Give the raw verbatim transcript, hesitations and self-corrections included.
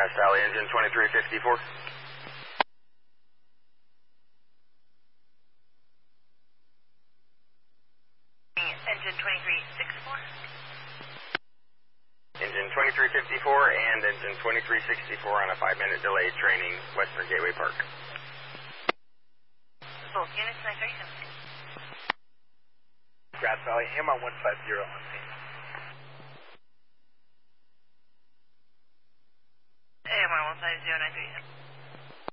Grass Valley, engine twenty-three fifty-four. Engine twenty-three sixty-four. Engine twenty-three fifty-four and engine twenty-three sixty-four on a five-minute delay training, Western Gateway Park. Both units, nine thirty-seven. Grass Valley, M R one five zero on scene. A M R one five zero, nine thirty-seven.